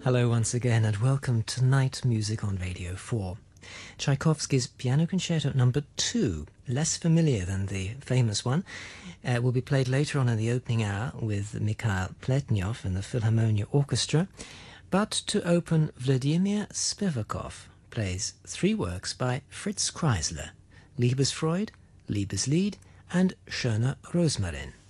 Hello once again and welcome to Night Music on Radio 4. Tchaikovsky's Piano Concerto No. 2, less familiar than the famous one, will be played later on in the opening hour with Mikhail Pletnyov and the Philharmonia Orchestra, but to open, Vladimir Spivakov plays three works by Fritz Kreisler: Liebesfreud, Liebeslied and Schöner Rosmarin.